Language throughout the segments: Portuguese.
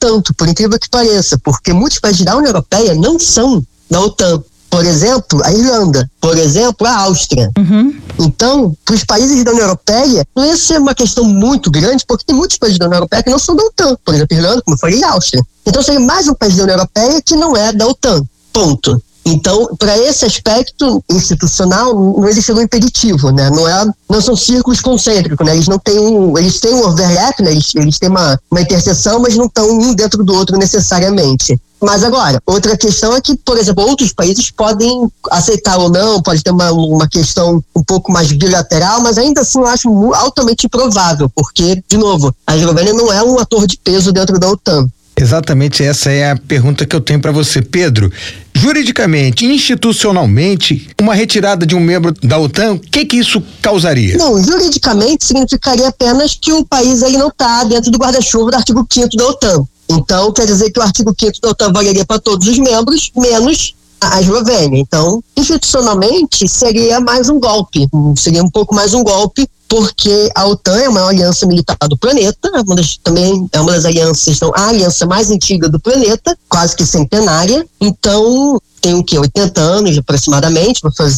tanto, por incrível que pareça, porque muitos países da União Europeia não são da OTAN. Por exemplo, a Irlanda, por exemplo, a Áustria. Então, para os países da União Europeia, não ia ser uma questão muito grande, porque tem muitos países da União Europeia que não são da OTAN. Por exemplo, a Irlanda, como eu falei, e a Áustria. Então, seria mais um país da União Europeia que não é da OTAN. Ponto. Então, para esse aspecto institucional, não existe um impeditivo, né? Não são círculos concêntricos, né? Eles têm um overlap, né? Eles têm uma interseção, mas não estão um dentro do outro necessariamente. Mas agora, outra questão é que, por exemplo, outros países podem aceitar ou não, pode ter uma questão um pouco mais bilateral, mas ainda assim eu acho altamente improvável, porque, de novo, a Eslovênia não é um ator de peso dentro da OTAN. Exatamente, essa é a pergunta que eu tenho para você, Pedro. Juridicamente, institucionalmente, uma retirada de um membro da OTAN, o que isso causaria? Não, juridicamente significaria apenas que o país aí não está dentro do guarda-chuva do artigo 5º da OTAN. Então, quer dizer que o artigo 5º da OTAN valeria para todos os membros, menos a Eslovênia. Então, institucionalmente, seria mais um golpe. Seria um pouco mais um golpe, porque a OTAN é a maior aliança militar do planeta, também é uma das alianças, então, a aliança mais antiga do planeta, quase que centenária. Então, tem o quê? 80 anos aproximadamente,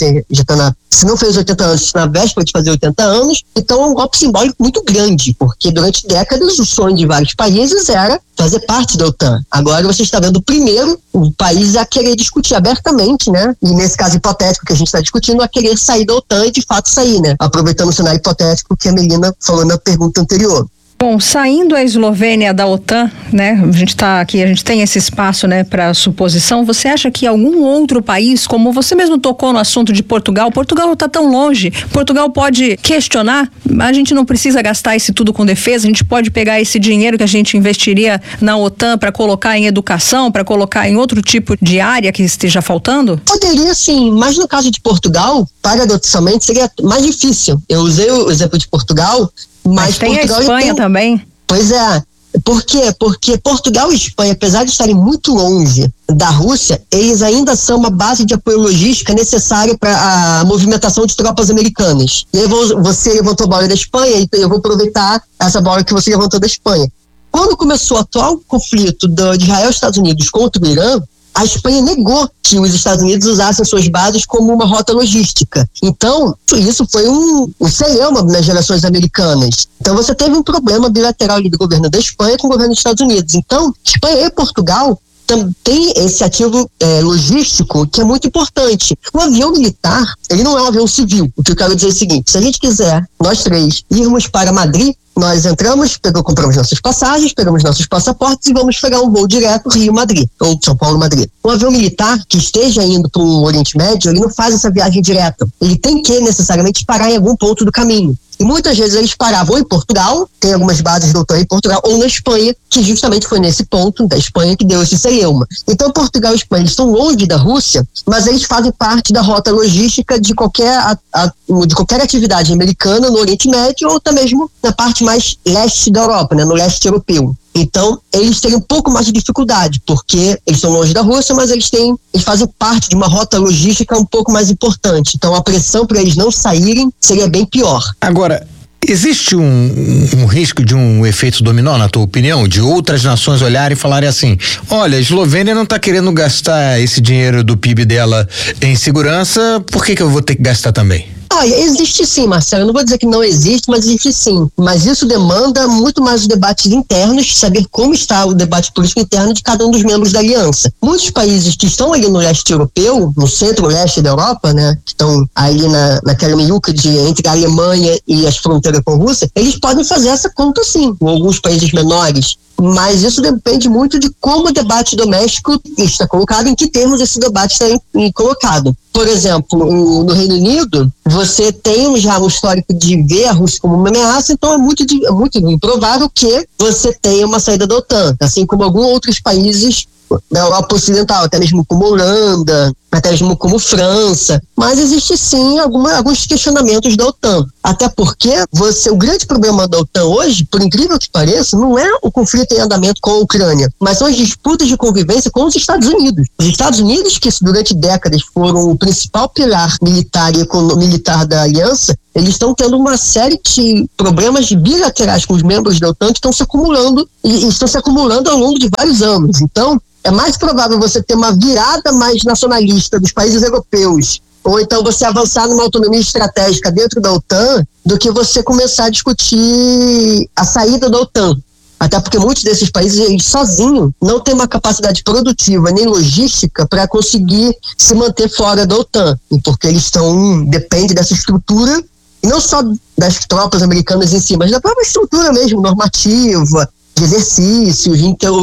se não fez 80 anos, está na véspera de fazer 80 anos, então é um golpe simbólico muito grande, porque durante décadas o sonho de vários países era fazer parte da OTAN. Agora você está vendo primeiro o país a querer discutir abertamente, né? E nesse caso hipotético que a gente está discutindo, a querer sair da OTAN e de fato sair, né? Aproveitando o cenário hipotético que a Melina falou na pergunta anterior. Bom, saindo a Eslovênia da OTAN, né, a gente está aqui, a gente tem esse espaço, né, para suposição. Você acha que algum outro país, como você mesmo tocou no assunto de Portugal não está tão longe, Portugal pode questionar, a gente não precisa gastar esse tudo com defesa, a gente pode pegar esse dinheiro que a gente investiria na OTAN para colocar em educação, para colocar em outro tipo de área que esteja faltando? Poderia sim, mas no caso de Portugal, paradoxalmente, seria mais difícil. Eu usei o exemplo de Portugal, mas tem Portugal a Espanha também. Pois é. Por quê? Porque Portugal e Espanha, apesar de estarem muito longe da Rússia, eles ainda são uma base de apoio logística necessária para a movimentação de tropas americanas. E aí você levantou a bola da Espanha, e eu vou aproveitar essa bola que você levantou da Espanha. Quando começou o atual conflito de Israel e Estados Unidos contra o Irã, a Espanha negou que os Estados Unidos usassem suas bases como uma rota logística. Então, isso foi um celeuma nas relações americanas. Então, você teve um problema bilateral ali do governo da Espanha com o governo dos Estados Unidos. Então, Espanha e Portugal tem esse ativo logístico que é muito importante. O avião militar, ele não é um avião civil. O que eu quero dizer é o seguinte: se a gente quiser, nós três, irmos para Madrid, nós entramos, compramos nossas passagens, pegamos nossos passaportes e vamos pegar um voo direto Rio-Madrid, ou São Paulo-Madrid. Um avião militar que esteja indo para o Oriente Médio, ele não faz essa viagem direta. Ele tem que necessariamente parar em algum ponto do caminho. E muitas vezes eles paravam em Portugal, tem algumas bases do OTAN em Portugal, ou na Espanha, que justamente foi nesse ponto da Espanha que deu esse celeuma. Então Portugal e Espanha estão longe da Rússia, mas eles fazem parte da rota logística de qualquer atividade americana no Oriente Médio, ou até mesmo na parte mais leste da Europa, né, no leste europeu. Então, eles têm um pouco mais de dificuldade, porque eles estão longe da Rússia, mas eles fazem parte de uma rota logística um pouco mais importante. Então, a pressão para eles não saírem seria bem pior. Agora, existe um risco de um efeito dominó, na tua opinião, de outras nações olharem e falarem assim: olha, a Eslovênia não está querendo gastar esse dinheiro do PIB dela em segurança, por que eu vou ter que gastar também? Existe sim, Marcelo. Eu não vou dizer que não existe, mas existe sim. Mas isso demanda muito mais os debates internos, saber como está o debate político interno de cada um dos membros da aliança. Muitos países que estão ali no leste europeu, no centro-leste da Europa, né, que estão ali naquela meiuca entre a Alemanha e as fronteiras com a Rússia, eles podem fazer essa conta sim, com alguns países menores. Mas isso depende muito de como o debate doméstico está colocado, em que termos esse debate está colocado. Por exemplo, no Reino Unido, você tem já um histórico de ver a Rússia como uma ameaça, então é muito improvável que você tenha uma saída da OTAN, assim como alguns outros países da Europa Ocidental, até mesmo como Holanda, até mesmo como França, mas existe sim alguns questionamentos da OTAN. Até porque o grande problema da OTAN hoje, por incrível que pareça, não é o conflito em andamento com a Ucrânia, mas são as disputas de convivência com os Estados Unidos. Os Estados Unidos, que durante décadas foram o principal pilar militar e militar da aliança, eles estão tendo uma série de problemas bilaterais com os membros da OTAN que estão se acumulando e estão se acumulando ao longo de vários anos. Então, é mais provável você ter uma virada mais nacionalista dos países europeus, ou então você avançar numa autonomia estratégica dentro da OTAN, do que você começar a discutir a saída da OTAN. Até porque muitos desses países, eles sozinhos, não têm uma capacidade produtiva nem logística para conseguir se manter fora da OTAN, porque eles dependem dessa estrutura, e não só das tropas americanas em si, mas da própria estrutura mesmo, normativa, de exercícios,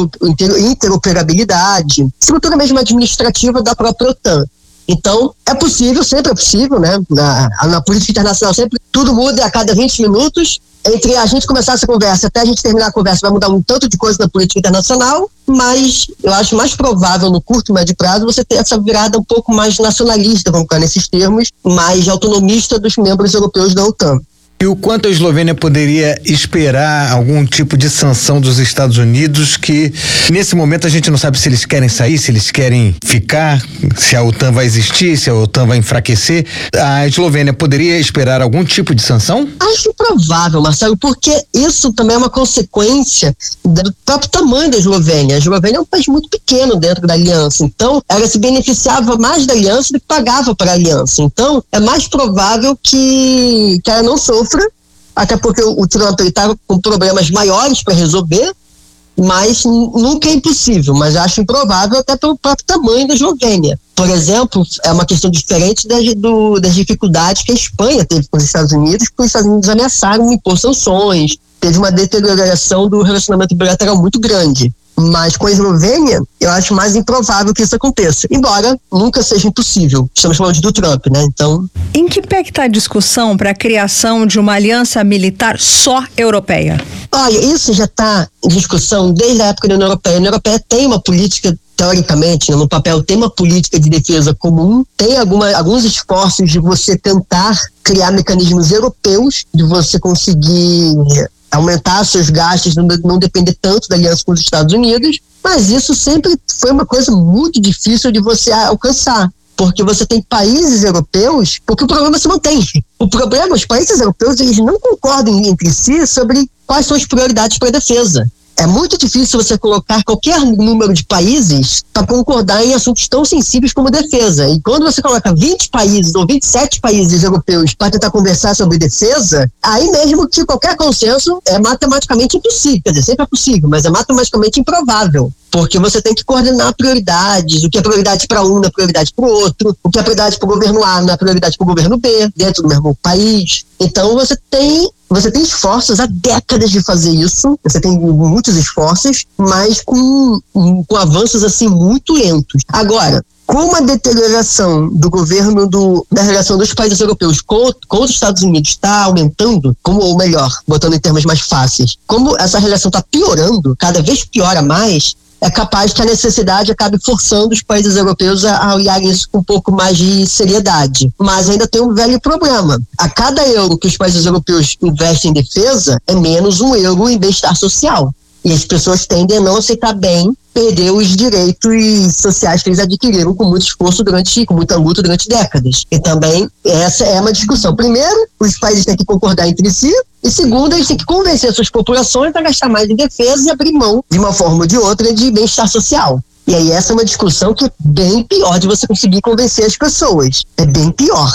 interoperabilidade, estrutura mesmo administrativa da própria OTAN. Então, é possível, sempre é possível, né? Na política internacional sempre tudo muda a cada 20 minutos. Entre a gente começar essa conversa até a gente terminar a conversa vai mudar um tanto de coisa na política internacional, mas eu acho mais provável no curto e médio prazo você ter essa virada um pouco mais nacionalista, vamos colocar nesses termos, mais autonomista dos membros europeus da OTAN. E o quanto a Eslovênia poderia esperar algum tipo de sanção dos Estados Unidos, que nesse momento a gente não sabe se eles querem sair, se eles querem ficar, se a OTAN vai existir, se a OTAN vai enfraquecer. A Eslovênia poderia esperar algum tipo de sanção? Acho improvável, Marcelo, porque isso também é uma consequência do próprio tamanho da Eslovênia. A Eslovênia é um país muito pequeno dentro da aliança, então ela se beneficiava mais da aliança do que pagava para a aliança. Então é mais provável que ela não sofra, até porque o Trump estava com problemas maiores para resolver, mas nunca é impossível, mas acho improvável até pelo próprio tamanho da Eslovênia. Por exemplo, é uma questão diferente das dificuldades que a Espanha teve com os Estados Unidos, porque os Estados Unidos ameaçaram impor sanções, teve uma deterioração do relacionamento bilateral muito grande. Mas com a Eslovênia, eu acho mais improvável que isso aconteça, embora nunca seja impossível. Estamos falando do Trump, né? Então... Em que pé que está a discussão para a criação de uma aliança militar só europeia? Olha, isso já está em discussão desde a época da União Europeia. A União Europeia tem uma política, teoricamente, no papel, tem uma política de defesa comum, tem alguns esforços de você tentar criar mecanismos europeus, de você conseguir aumentar seus gastos, não depender tanto da aliança com os Estados Unidos, mas isso sempre foi uma coisa muito difícil de você alcançar, porque você tem países europeus, porque o problema se mantém. O problema, os países europeus, eles não concordam entre si sobre quais são as prioridades para a defesa. É muito difícil você colocar qualquer número de países para concordar em assuntos tão sensíveis como defesa. E quando você coloca 20 países ou 27 países europeus para tentar conversar sobre defesa, aí mesmo que qualquer consenso é matematicamente impossível. Quer dizer, sempre é possível, mas é matematicamente improvável. Porque você tem que coordenar prioridades, o que é prioridade para um não é prioridade para o outro, o que é prioridade para o governo A não é prioridade para o governo B, dentro do mesmo país. Então você tem esforços há décadas de fazer isso, você tem muitos esforços, mas com avanços assim muito lentos. Agora, como a deterioração do governo da relação dos países europeus com os Estados Unidos está aumentando, ou melhor, botando em termos mais fáceis, como essa relação está piorando, cada vez piora mais, é capaz que a necessidade acabe forçando os países europeus a olhar isso com um pouco mais de seriedade. Mas ainda tem um velho problema. A cada euro que os países europeus investem em defesa, é menos um euro em bem-estar social. E as pessoas tendem a não aceitar bem perder os direitos sociais que eles adquiriram com muito esforço com muita luta durante décadas. E também essa é uma discussão. Primeiro, os países têm que concordar entre si, e segundo, eles têm que convencer suas populações a gastar mais em defesa e abrir mão, de uma forma ou de outra, de bem-estar social. E aí essa é uma discussão que é bem pior de você conseguir convencer as pessoas. É bem pior.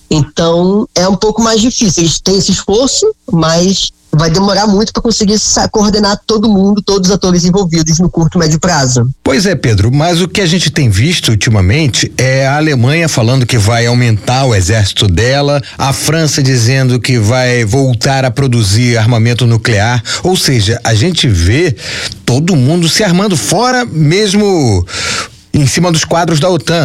Então, é um pouco mais difícil. Eles têm esse esforço, mas vai demorar muito para conseguir coordenar todo mundo, todos os atores envolvidos no curto e médio prazo. Pois é, Pedro, mas o que a gente tem visto ultimamente é a Alemanha falando que vai aumentar o exército dela, a França dizendo que vai voltar a produzir armamento nuclear, ou seja, a gente vê todo mundo se armando, fora mesmo em cima dos quadros da OTAN.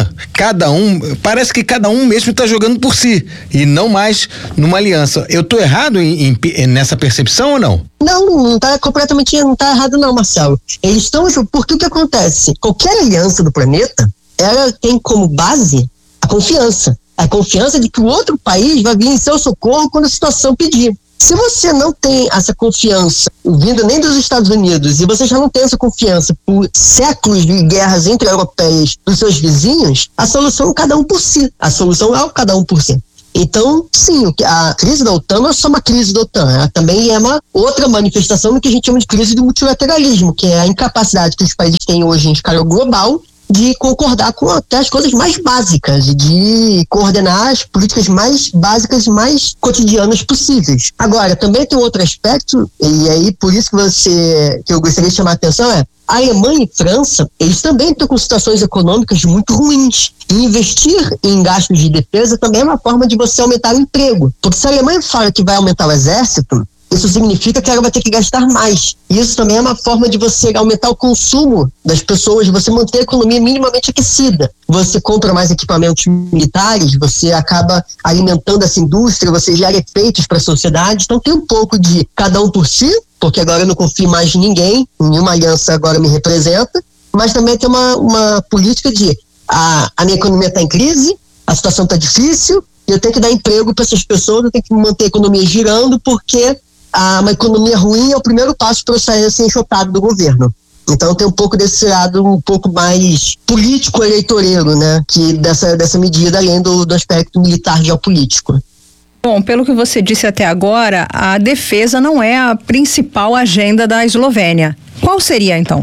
Parece que cada um mesmo está jogando por si e não mais numa aliança. Eu estou errado nessa percepção ou não? Não está errado não, Marcelo. Eles estão, porque o que acontece? Qualquer aliança do planeta, ela tem como base a confiança. A confiança de que o outro país vai vir em seu socorro quando a situação pedir. Se você não tem essa confiança vindo nem dos Estados Unidos e você já não tem essa confiança por séculos de guerras entre europeias dos seus vizinhos, a solução é cada um por si. A solução é o cada um por si. Então, sim, a crise da OTAN não é só uma crise da OTAN, ela também é uma outra manifestação do que a gente chama de crise do multilateralismo, que é a incapacidade que os países têm hoje em escala global de concordar com até as coisas mais básicas, de coordenar as políticas mais básicas e mais cotidianas possíveis. Agora, também tem outro aspecto, e aí por isso que eu gostaria de chamar a atenção, a Alemanha e França, eles também estão com situações econômicas muito ruins. E investir em gastos de defesa também é uma forma de você aumentar o emprego. Porque se a Alemanha fala que vai aumentar o exército, isso significa que ela vai ter que gastar mais. Isso também é uma forma de você aumentar o consumo das pessoas, de você manter a economia minimamente aquecida. Você compra mais equipamentos militares, você acaba alimentando essa indústria, você gera efeitos para a sociedade. Então tem um pouco de cada um por si, porque agora eu não confio mais em ninguém, nenhuma aliança agora me representa, mas também tem uma política de a minha economia está em crise, a situação está difícil, e eu tenho que dar emprego para essas pessoas, eu tenho que manter a economia girando, porque uma economia ruim é o primeiro passo para eu sair assim enxotado do governo. Então tem um pouco desse lado um pouco mais político eleitoreiro, né, que dessa medida, além do aspecto militar geopolítico. Bom, pelo que você disse até agora, a defesa não é a principal agenda da Eslovênia. Qual seria, então?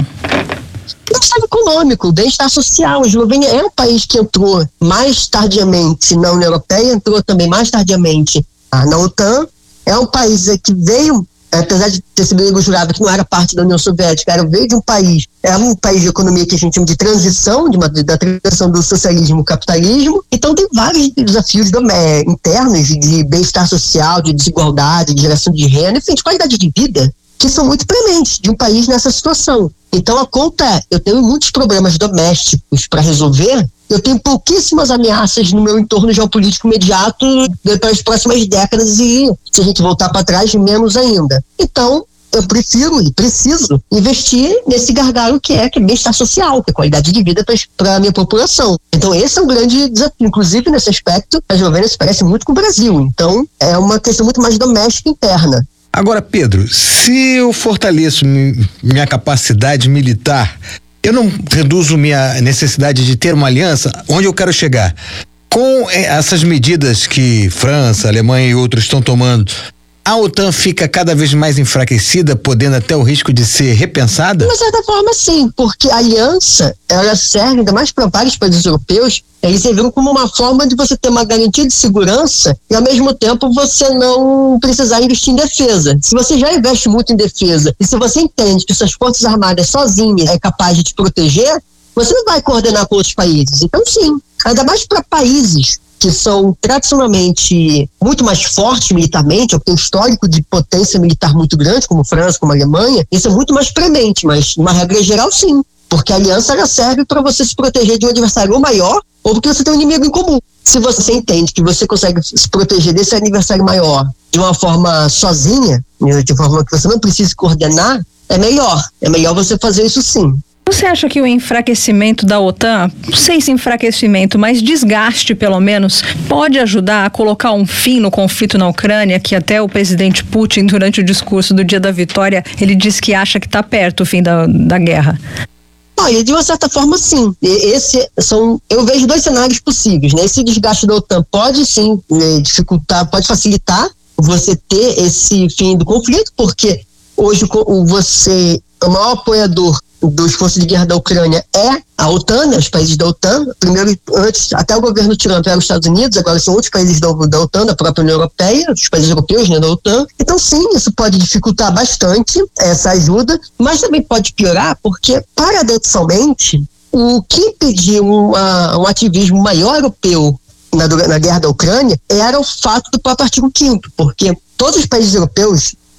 O bem-estar econômico, o bem-estar social. A Eslovênia é um país que entrou mais tardiamente na União Europeia, entrou também mais tardiamente na OTAN. É um país que veio, apesar de ter sido jurado que não era parte da União Soviética, veio de um país de economia que a gente chama de transição, da transição do socialismo ao capitalismo. Então tem vários desafios internos de bem-estar social, de desigualdade, de geração de renda, enfim, de qualidade de vida, que são muito prementes de um país nessa situação. Então a conta é, eu tenho muitos problemas domésticos para resolver, eu tenho pouquíssimas ameaças no meu entorno geopolítico imediato para as próximas décadas e, se a gente voltar para trás, menos ainda. Então, eu prefiro e preciso investir nesse gargalo que é bem-estar social, que é qualidade de vida para a minha população. Então, esse é um grande desafio. Inclusive, nesse aspecto, a Eslovênia se parece muito com o Brasil. Então, é uma questão muito mais doméstica e interna. Agora, Pedro, se eu fortaleço minha capacidade militar, eu não reduzo minha necessidade de ter uma aliança. Onde eu quero chegar? Com essas medidas que França, Alemanha e outros estão tomando, a OTAN fica cada vez mais enfraquecida, podendo até o risco de ser repensada? De certa forma, sim, porque a aliança, ela serve, ainda mais para vários países europeus, eles serviram como uma forma de você ter uma garantia de segurança e, ao mesmo tempo, você não precisar investir em defesa. Se você já investe muito em defesa e se você entende que suas forças armadas sozinhas é capaz de te proteger, você não vai coordenar com outros países. Então, sim, ainda mais para países que são tradicionalmente muito mais fortes militarmente, ou que tem um histórico de potência militar muito grande, como França, como Alemanha, isso é muito mais premente, mas, numa regra geral, sim. Porque a aliança ela serve para você se proteger de um adversário ou maior, ou porque você tem um inimigo em comum. Se você entende que você consegue se proteger desse adversário maior de uma forma sozinha, de forma que você não precisa coordenar, é melhor. É melhor você fazer isso sim. Você acha que o enfraquecimento da OTAN, não sei se enfraquecimento, mas desgaste pelo menos, pode ajudar a colocar um fim no conflito na Ucrânia, que até o presidente Putin, durante o discurso do dia da vitória, ele disse que acha que está perto o fim da guerra? Olha, de uma certa forma, sim. Eu vejo dois cenários possíveis, né? Esse desgaste da OTAN pode, sim, dificultar, pode facilitar você ter esse fim do conflito, porque hoje o maior apoiador do esforço de guerra da Ucrânia é a OTAN, né, os países da OTAN. Primeiro, antes, até o governo Trump era os Estados Unidos, agora são outros países da OTAN, da própria União Europeia, os países europeus, né, da OTAN. Então, sim, isso pode dificultar bastante essa ajuda, mas também pode piorar, porque, paradoxalmente, o que impediu um ativismo maior europeu na guerra da Ucrânia era o fato do próprio artigo 5º, porque todos os países europeus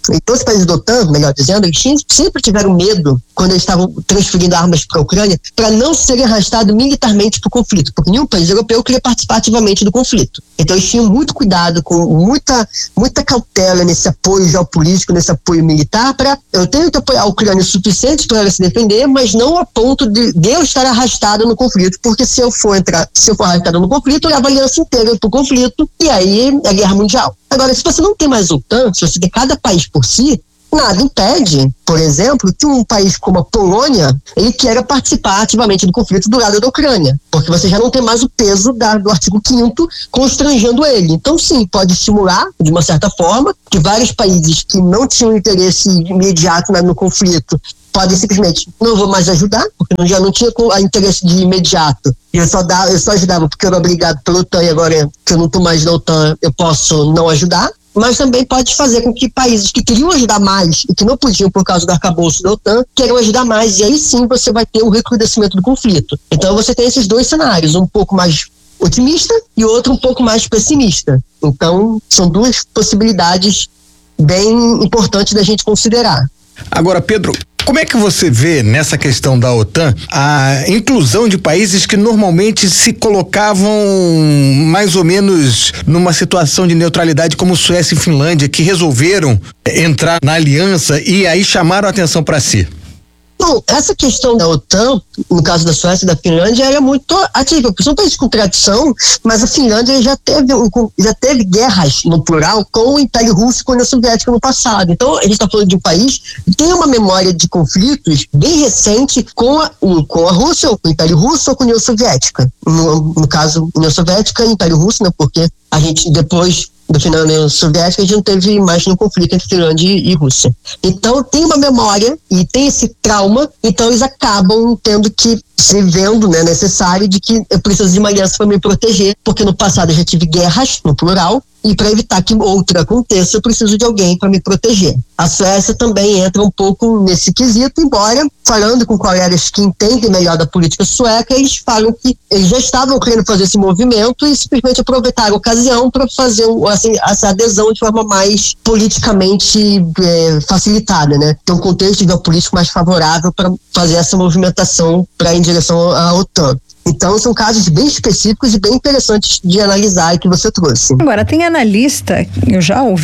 Então os países da OTAN, melhor dizendo, eles sempre tiveram medo quando eles estavam transferindo armas para a Ucrânia para não serem arrastados militarmente para o conflito, porque nenhum país europeu queria participar ativamente do conflito. Então eles tinham muito cuidado, com muita cautela nesse apoio geopolítico, nesse apoio militar, para eu tenho que apoiar a Ucrânia o suficiente para ela se defender, mas não a ponto de eu estar arrastado no conflito, porque se eu for arrastado no conflito, eu levo a aliança inteira para o conflito, e aí é guerra mundial. Agora, se você não tem mais OTAN, se você tem cada país por si, nada impede, por exemplo, que um país como a Polônia, ele queira participar ativamente do conflito do lado da Ucrânia, porque você já não tem mais o peso do artigo 5º constrangendo ele. Então, sim, pode estimular, de uma certa forma, que vários países que não tinham interesse imediato no conflito podem simplesmente, não vou mais ajudar, porque já não tinha interesse de imediato. E eu só ajudava porque eu era obrigado pela OTAN, e agora que eu não estou mais na OTAN, eu posso não ajudar. Mas também pode fazer com que países que queriam ajudar mais e que não podiam por causa do arcabouço da OTAN, queiram ajudar mais, e aí sim você vai ter o recrudescimento do conflito. Então você tem esses dois cenários, um pouco mais otimista e outro um pouco mais pessimista. Então são duas possibilidades bem importantes da gente considerar. Agora, Pedro, como é que você vê nessa questão da OTAN a inclusão de países que normalmente se colocavam mais ou menos numa situação de neutralidade, como Suécia e Finlândia, que resolveram entrar na aliança e aí chamaram a atenção para si? Bom, essa questão da OTAN, no caso da Suécia e da Finlândia, é muito ativa, porque são países com tradição, mas a Finlândia já teve guerras, no plural, com o Império Russo e com a União Soviética no passado. Então, a gente está falando de um país que tem uma memória de conflitos bem recente com a Rússia, ou com o Império Russo, ou com a União Soviética. No caso, União Soviética e Império Russo, né, porque a gente, depois do final da União Soviética, a gente não teve mais nenhum conflito entre Finlândia e Rússia. Então tem uma memória e tem esse trauma, então eles acabam tendo que se vendo, né, necessário de que eu preciso de uma aliança para me proteger, porque no passado eu já tive guerras, no plural, e para evitar que outra aconteça, eu preciso de alguém para me proteger. A Suécia também entra um pouco nesse quesito, embora, falando com colegas que entendem melhor da política sueca, eles falam que eles já estavam querendo fazer esse movimento e simplesmente aproveitaram a ocasião para fazer essa adesão de forma mais politicamente facilitada, né? Ter um contexto geopolítico mais favorável para fazer essa movimentação para em direção à OTAN. Então, são casos bem específicos e bem interessantes de analisar e que você trouxe. Agora, tem analista, eu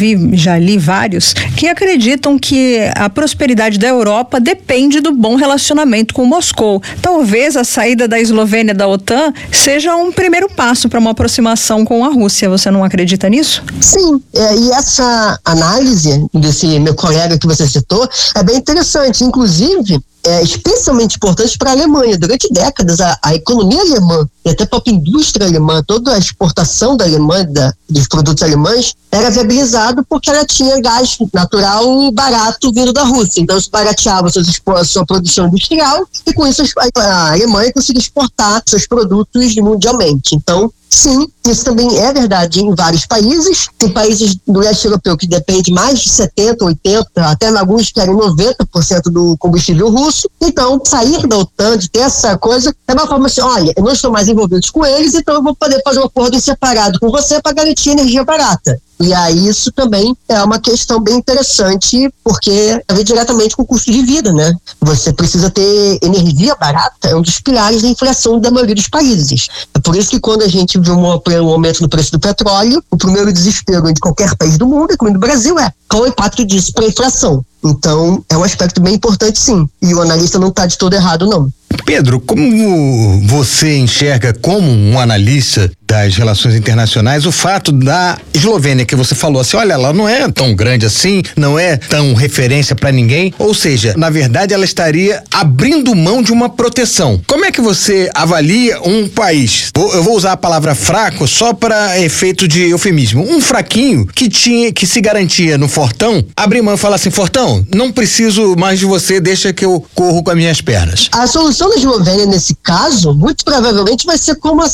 já li vários, que acreditam que a prosperidade da Europa depende do bom relacionamento com Moscou. Talvez a saída da Eslovênia da OTAN seja um primeiro passo para uma aproximação com a Rússia. Você não acredita nisso? Sim, e essa análise desse meu colega que você citou é bem interessante. Inclusive, especialmente importante para a Alemanha. Durante décadas, a economia alemã e até a própria indústria alemã, toda a exportação da Alemanha, dos produtos alemães, era viabilizado porque ela tinha gás natural barato vindo da Rússia. Então, isso barateava a sua produção industrial e, com isso, a Alemanha conseguia exportar seus produtos mundialmente. Então, sim, isso também é verdade em vários países. Tem países do leste europeu que dependem mais de 70%, 80%, até alguns querem 90% do combustível russo. Então, sair da OTAN, de ter essa coisa, é uma forma assim, olha, eu não estou mais envolvido com eles, então eu vou poder fazer um acordo separado com você para garantir energia barata. E aí isso também é uma questão bem interessante, porque tem a ver diretamente com o custo de vida, né? Você precisa ter energia barata, é um dos pilares da inflação da maioria dos países. É por isso que quando a gente vê um aumento no preço do petróleo, o primeiro desespero de qualquer país do mundo, incluindo o Brasil, é qual é o impacto disso para a inflação. Então, é um aspecto bem importante, sim. E o analista não está de todo errado, não. Pedro, como você enxerga como um analista das relações internacionais o fato da Eslovênia, que você falou assim, olha, ela não é tão grande assim, não é tão referência para ninguém, ou seja, na verdade ela estaria abrindo mão de uma proteção. Como é que você avalia um país? Eu vou usar a palavra fraco só para efeito de eufemismo. Um fraquinho que se garantia no fortão, abrir mão e falar assim, fortão, não preciso mais de você, deixa que eu corro com as minhas pernas. A solução da Eslovênia, nesse caso, muito provavelmente vai ser como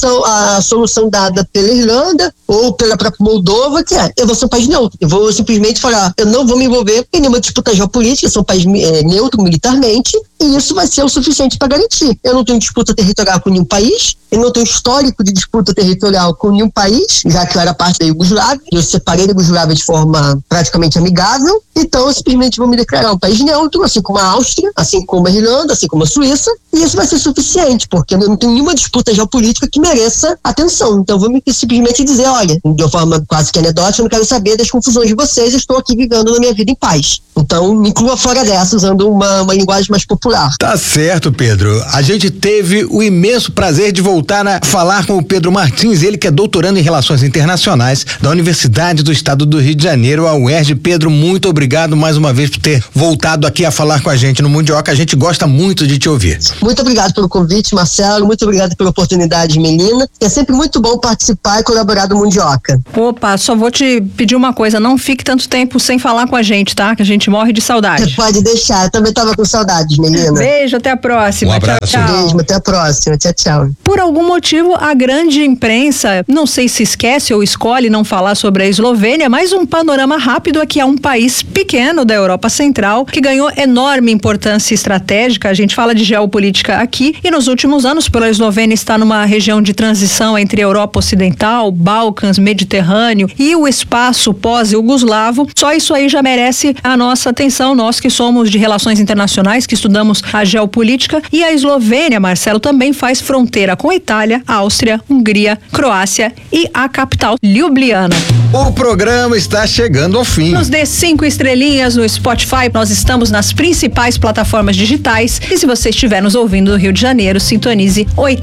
a solução dada pela Irlanda ou pela própria Moldova, que eu vou ser um país neutro. Eu vou simplesmente falar, eu não vou me envolver em nenhuma disputa geopolítica, eu sou um país neutro militarmente, e isso vai ser o suficiente para garantir. Eu não tenho disputa territorial com nenhum país, eu não tenho histórico de disputa territorial com nenhum país, já que eu era parte da Iugoslávia, eu separei da Iugoslávia de forma praticamente amigável, então eu simplesmente vou me declarar um país neutro, assim como a Áustria, assim como a Irlanda, assim como a Suíça, e isso vai ser suficiente, porque eu não tenho nenhuma disputa geopolítica que mereça atenção. Então eu vou simplesmente dizer, olha, de uma forma quase que anedótica, eu não quero saber das confusões de vocês, eu estou aqui vivendo na minha vida em paz. Então me inclua fora dessa, usando uma linguagem mais popular. Tá certo, Pedro. A gente teve o imenso prazer de voltar a falar com o Pedro Martins, ele que é doutorando em Relações Internacionais da Universidade do Estado do Rio de Janeiro, a UERJ. Pedro, muito obrigado mais uma vez por ter voltado aqui a falar com a gente no Mundioca. A gente gosta muito de te ouvir. Muito obrigado pelo convite, Marcelo. Muito obrigado pela oportunidade, Melina. É sempre muito bom participar e colaborar do Mundioca. Opa, só vou te pedir uma coisa, não fique tanto tempo sem falar com a gente, tá? Que a gente morre de saudade. Você pode deixar, eu também tava com saudades, Melina. Beijo, até a próxima. Um abraço. Tchau, tchau. Beijo, até a próxima. Tchau, tchau. Por algum motivo, a grande imprensa, não sei se esquece ou escolhe não falar sobre a Eslovênia, mas um panorama rápido é que é um país pequeno da Europa Central que ganhou enorme importância estratégica. A gente fala de geopolítica aqui e nos últimos anos, pela Eslovênia está numa região de transição entre Europa Ocidental, Balcãs, Mediterrâneo e o espaço pós-iugoslavo. Só isso aí já merece a nossa atenção, nós que somos de relações internacionais, que estudamos a geopolítica. E a Eslovênia, Marcelo, também faz fronteira com a Itália, Áustria, Hungria, Croácia e a capital, Ljubljana. O programa está chegando ao fim. Nos dê 5 estrelinhas no Spotify, nós estamos nas principais plataformas digitais e se você estiver nos ouvindo do Rio de Janeiro, sintonize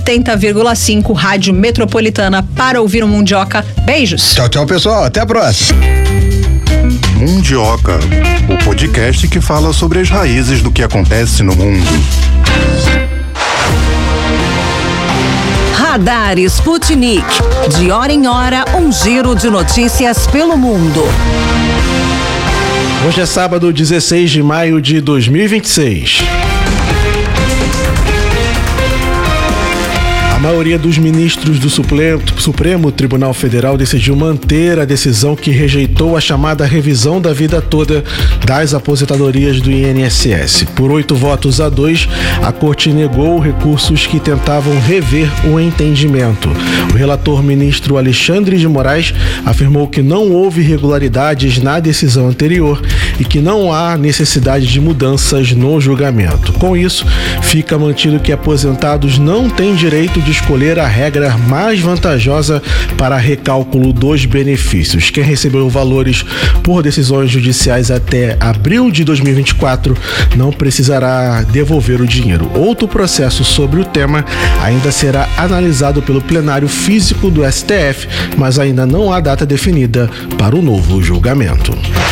80,5 Rádio Metropolitana para ouvir o Mundioca. Beijos! Tchau, tchau, pessoal. Até a próxima. Mundioca, o podcast que fala sobre as raízes do que acontece no mundo. Radar Sputnik. De hora em hora, um giro de notícias pelo mundo. Hoje é sábado, 16 de maio de 2026. A maioria dos ministros do Supremo Tribunal Federal decidiu manter a decisão que rejeitou a chamada revisão da vida toda das aposentadorias do INSS. Por 8-2, a Corte negou recursos que tentavam rever o entendimento. O relator ministro Alexandre de Moraes afirmou que não houve irregularidades na decisão anterior e que não há necessidade de mudanças no julgamento. Com isso, fica mantido que aposentados não têm direito de escolher a regra mais vantajosa para recálculo dos benefícios. Quem recebeu valores por decisões judiciais até abril de 2024 não precisará devolver o dinheiro. Outro processo sobre o tema ainda será analisado pelo plenário físico do STF, mas ainda não há data definida para o novo julgamento.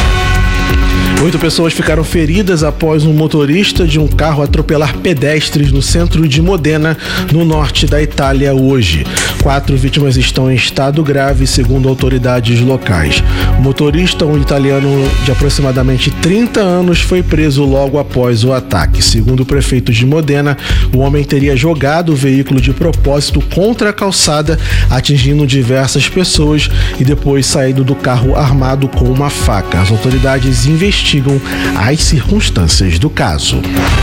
8 pessoas ficaram feridas após um motorista de um carro atropelar pedestres no centro de Modena, no norte da Itália, hoje. 4 vítimas estão em estado grave, segundo autoridades locais. O motorista, um italiano de aproximadamente 30 anos, foi preso logo após o ataque. Segundo o prefeito de Modena, o homem teria jogado o veículo de propósito contra a calçada, atingindo diversas pessoas e depois saído do carro armado com uma faca. As autoridades investigam as circunstâncias do caso.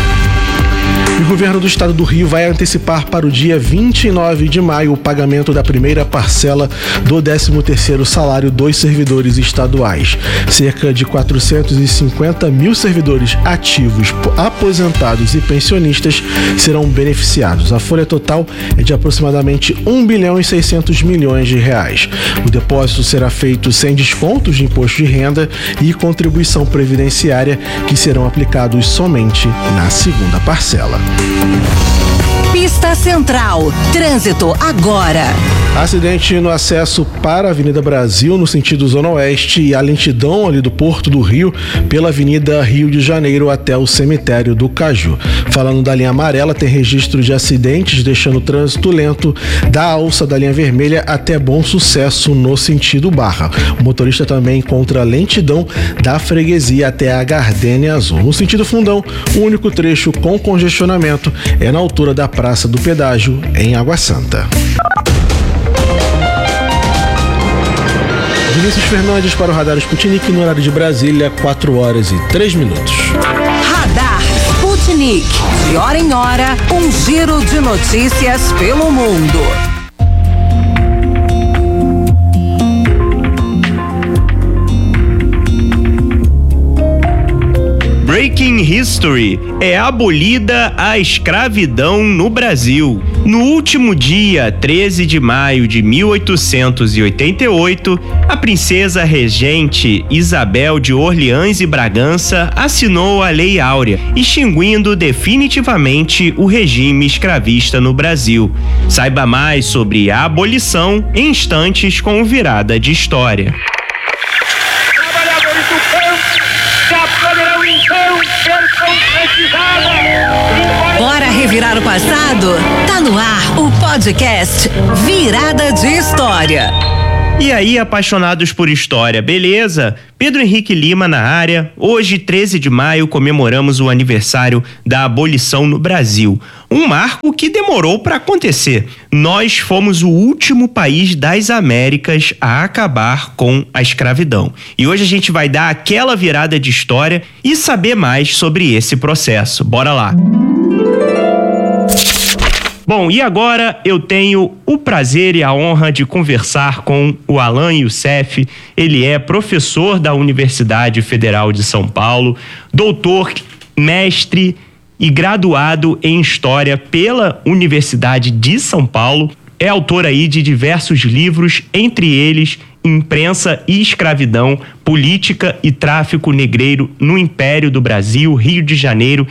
O governo do estado do Rio vai antecipar para o dia 29 de maio o pagamento da primeira parcela do 13º salário dos servidores estaduais. Cerca de 450 mil servidores ativos, aposentados e pensionistas serão beneficiados. A folha total é de aproximadamente 1 bilhão e 600 milhões de reais. O depósito será feito sem descontos de imposto de renda e contribuição previdenciária, que serão aplicados somente na segunda parcela. Pista Central. Trânsito agora. Acidente no acesso para a Avenida Brasil, no sentido Zona Oeste, e a lentidão ali do Porto do Rio, pela Avenida Rio de Janeiro até o cemitério do Caju. Falando da linha amarela, tem registro de acidentes, deixando o trânsito lento da alça da linha vermelha até Bom Sucesso, no sentido Barra. O motorista também encontra lentidão da Freguesia até a Gardênia Azul. No sentido Fundão, o único trecho com congestionamento é na altura da Praça do Pedágio, em Água Santa. Vinícius Fernandes para o Radar Sputnik, no horário de Brasília, 4h03. Radar Sputnik. De hora em hora, um giro de notícias pelo mundo. Breaking History: é abolida a escravidão no Brasil. No último dia 13 de maio de 1888, a princesa regente Isabel de Orleans e Bragança assinou a Lei Áurea, extinguindo definitivamente o regime escravista no Brasil. Saiba mais sobre a abolição em instantes com o Virada de História. Bora revirar o passado? Tá no ar o podcast Virada de História. E aí, apaixonados por história, beleza? Pedro Henrique Lima na área. Hoje, 13 de maio, comemoramos o aniversário da abolição no Brasil. Um marco que demorou para acontecer. Nós fomos o último país das Américas a acabar com a escravidão. E hoje a gente vai dar aquela virada de história e saber mais sobre esse processo. Bora lá! Bom, e agora eu tenho o prazer e a honra de conversar com o Alan Youssef. Ele é professor da Universidade Federal de São Paulo, doutor, mestre e graduado em História pela Universidade de São Paulo. É autor aí de diversos livros, entre eles Imprensa e Escravidão, Política e Tráfico Negreiro no Império do Brasil, Rio de Janeiro,